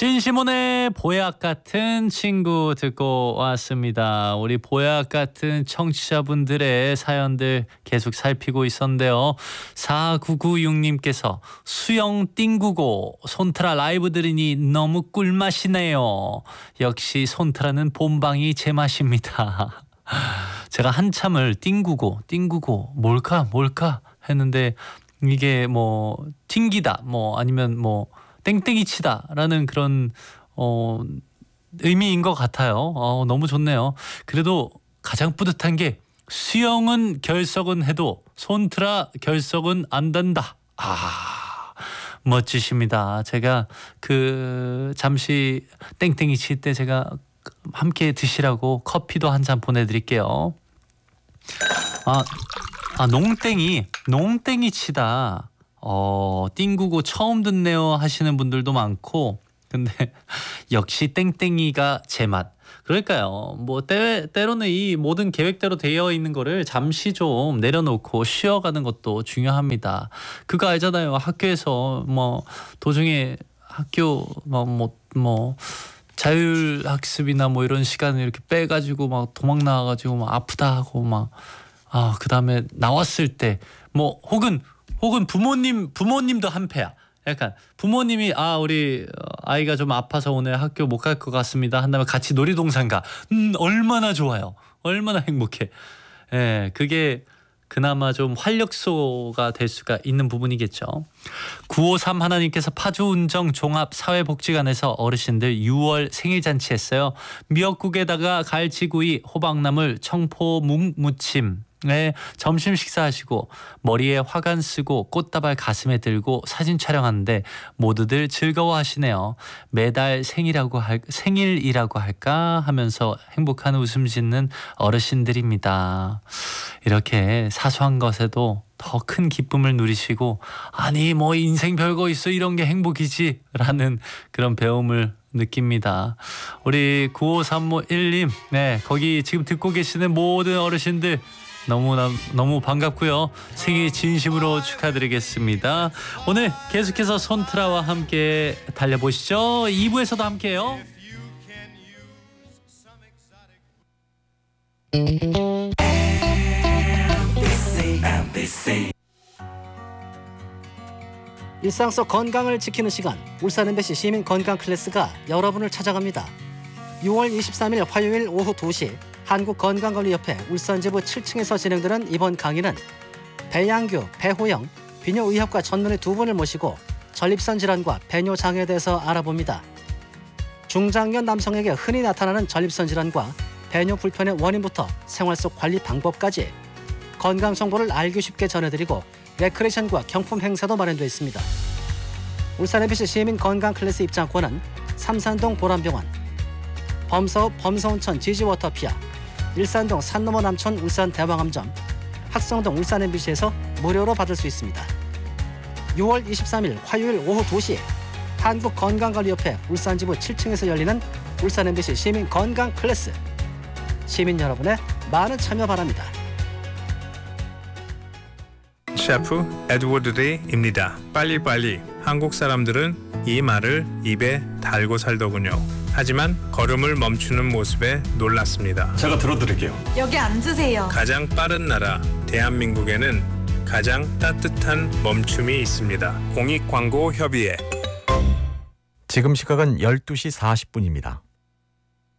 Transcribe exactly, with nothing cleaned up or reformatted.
진시몬의 보약 같은 친구 듣고 왔습니다. 우리 보약 같은 청취자분들의 사연들 계속 살피고 있었는데요. 사구구육님께서 수영 띵구고 손트라 라이브 들으니 너무 꿀맛이네요. 역시 손트라는 본방이 제 맛입니다. 제가 한참을 띵구고 띵구고 뭘까 뭘까 했는데 이게 뭐 튕기다 뭐 아니면 뭐 땡땡이 치다라는 그런 어, 의미인 것 같아요. 어, 너무 좋네요. 그래도 가장 뿌듯한 게 수영은 결석은 해도 손트라 결석은 안 된다. 아, 멋지십니다. 제가 그 잠시 땡땡이 칠 때 제가 함께 드시라고 커피도 한 잔 보내드릴게요. 아, 아 농땡이 농땡이 치다. 어, 띵구고 처음 듣네요 하시는 분들도 많고, 근데 역시 땡땡이가 제 맛. 그러니까요. 뭐 때, 때로는 이 모든 계획대로 되어 있는 거를 잠시 좀 내려놓고 쉬어가는 것도 중요합니다. 그거 알잖아요. 학교에서 뭐 도중에 학교 뭐 뭐 뭐 자율학습이나 뭐 이런 시간을 이렇게 빼가지고 막 도망 나와가지고 막 아프다 하고 막 아, 그 다음에 나왔을 때 뭐 혹은 혹은 부모님 부모님도 한패야. 약간 부모님이 아 우리 아이가 좀 아파서 오늘 학교 못 갈 것 같습니다 한다면 같이 놀이동산 가. 음 얼마나 좋아요. 얼마나 행복해. 예, 그게 그나마 좀 활력소가 될 수가 있는 부분이겠죠. 구오삼 하나님께서 파주운정 종합사회복지관에서 어르신들 유월 생일잔치 했어요. 미역국에다가 갈치구이, 호박나물, 청포 무침, 네, 점심 식사하시고 머리에 화관 쓰고 꽃다발 가슴에 들고 사진 촬영하는데 모두들 즐거워하시네요. 매달 생일이라고 할, 생일이라고 할까 하면서 행복한 웃음 짓는 어르신들입니다. 이렇게 사소한 것에도 더 큰 기쁨을 누리시고 아니 뭐 인생 별거 있어 이런 게 행복이지 라는 그런 배움을 느낍니다. 우리 구오삼오일님 네 거기 지금 듣고 계시는 모든 어르신들 너무 너무 반갑고요. 생일 진심으로 축하드리겠습니다. 오늘 계속해서 손트라와 함께 달려보시죠. 이 부에서도 함께해요. 일상 속 건강을 지키는 시간 울산 엠비씨 시민 건강 클래스가 여러분을 찾아갑니다. 유월 이십삼일 화요일 오후 두 시 한국건강관리협회 울산지부 칠 층에서 진행되는 이번 강의는 배양규, 배호영, 비뇨의학과 전문의 두 분을 모시고 전립선 질환과 배뇨 장애에 대해서 알아봅니다. 중장년 남성에게 흔히 나타나는 전립선 질환과 배뇨 불편의 원인부터 생활 속 관리 방법까지 건강 정보를 알기 쉽게 전해드리고 레크레이션과 경품 행사도 마련되어 있습니다. 울산 엠비씨 시민 건강 클래스 입장권은 삼산동 보람병원, 범서읍 범서운천 지지워터피아, 일산동 산너머 남촌 울산 대왕암점, 학성동 울산 엠비씨에서 무료로 받을 수 있습니다. 유월 이십삼일 화요일 오후 두 시 한국건강관리협회 울산지부 칠 층에서 열리는 울산 엠비씨 시민 건강 클래스. 시민 여러분의 많은 참여 바랍니다. 셰프 에드워드 데이입니다. 빨리빨리. 한국 사람들은 이 말을 입에 달고 살더군요. 하지만 걸음을 멈추는 모습에 놀랐습니다. 제가 들어드릴게요. 여기 앉으세요. 가장 빠른 나라 대한민국에는 가장 따뜻한 멈춤이 있습니다. 공익광고협의회. 지금 시각은 열두 시 사십 분입니다.